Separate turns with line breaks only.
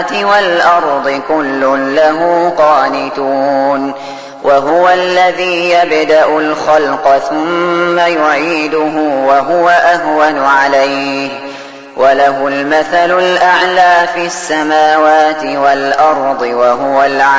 السماوات والأرض كل له قانتون وهو الذي يبدأ الخلق ثم يعيده وهو أهون عليه وله المثل الأعلى في السماوات والأرض وهو